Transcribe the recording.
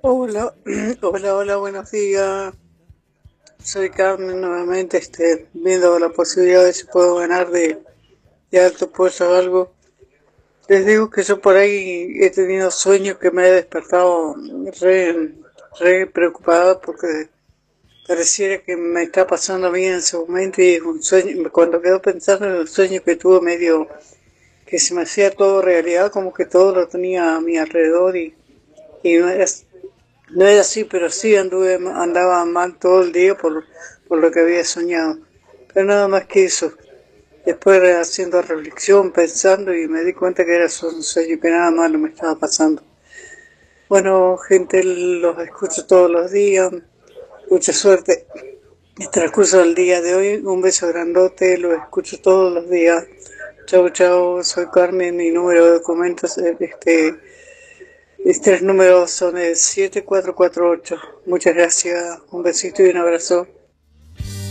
Hola, hola, buenos días. Soy Carmen nuevamente, viendo la posibilidad de si puedo ganar de alto puesto o algo. Les digo que yo por ahí he tenido sueños que me he despertado re, re preocupada porque pareciera que me está pasando a mí en ese momento y es un sueño, cuando quedo pensando en el sueño que tuve medio que se me hacía todo realidad, como que todo lo tenía a mi alrededor y no era así, pero sí andaba mal todo el día por lo que había soñado. Pero nada más que eso. Después haciendo reflexión, pensando y me di cuenta que era solo un sueño, que nada malo me estaba pasando. Bueno, gente, los escucho todos los días. Mucha suerte en el transcurso del día de hoy. Un beso grandote, los escucho todos los días. Chau, chau, soy Carmen, mi número de documentos mis tres números son el 7448. Muchas gracias, un besito y un abrazo.